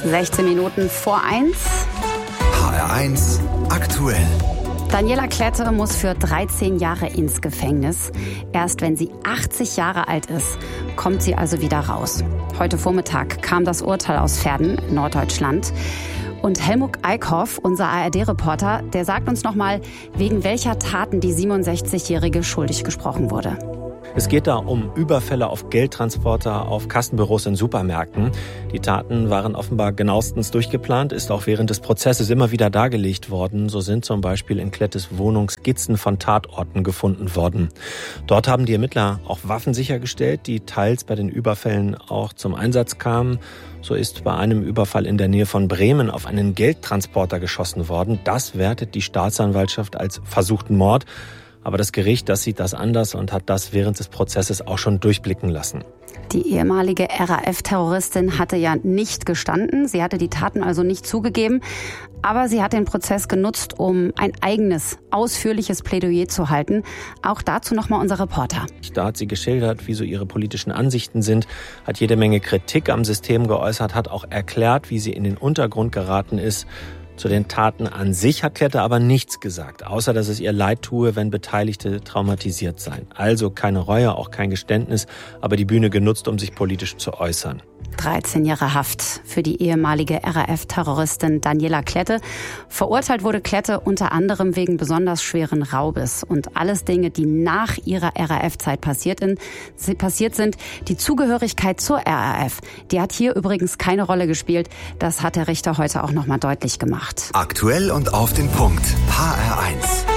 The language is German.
16 Minuten vor 1. HR1 aktuell. Daniela Klette muss für 13 Jahre ins Gefängnis. Erst wenn sie 80 Jahre alt ist, kommt sie also wieder raus. Heute Vormittag kam das Urteil aus Verden, Norddeutschland. Und Helmut Eickhoff, unser ARD-Reporter, der sagt uns nochmal, wegen welcher Taten die 67-Jährige schuldig gesprochen wurde. Es geht da um Überfälle auf Geldtransporter, auf Kassenbüros in Supermärkten. Die Taten waren offenbar genauestens durchgeplant, ist auch während des Prozesses immer wieder dargelegt worden. So sind zum Beispiel in Klettes Wohnung Skizzen von Tatorten gefunden worden. Dort haben die Ermittler auch Waffen sichergestellt, die teils bei den Überfällen auch zum Einsatz kamen. So ist bei einem Überfall in der Nähe von Bremen auf einen Geldtransporter geschossen worden. Das wertet die Staatsanwaltschaft als versuchten Mord. Aber das Gericht, das sieht das anders und hat das während des Prozesses auch schon durchblicken lassen. Die ehemalige RAF-Terroristin hatte ja nicht gestanden. Sie hatte die Taten also nicht zugegeben. Aber sie hat den Prozess genutzt, um ein eigenes, ausführliches Plädoyer zu halten. Auch dazu nochmal unser Reporter. Da hat sie geschildert, wie so ihre politischen Ansichten sind, hat jede Menge Kritik am System geäußert, hat auch erklärt, wie sie in den Untergrund geraten ist. Zu den Taten an sich hat Klette aber nichts gesagt, außer dass es ihr leid tue, wenn Beteiligte traumatisiert seien. Also keine Reue, auch kein Geständnis, aber die Bühne genutzt, um sich politisch zu äußern. 13 Jahre Haft für die ehemalige RAF-Terroristin Daniela Klette. Verurteilt wurde Klette unter anderem wegen besonders schweren Raubes. Und alles Dinge, die nach ihrer RAF-Zeit passiert sind. Die Zugehörigkeit zur RAF, die hat hier übrigens keine Rolle gespielt. Das hat der Richter heute auch nochmal deutlich gemacht. Aktuell und auf den Punkt. HR1.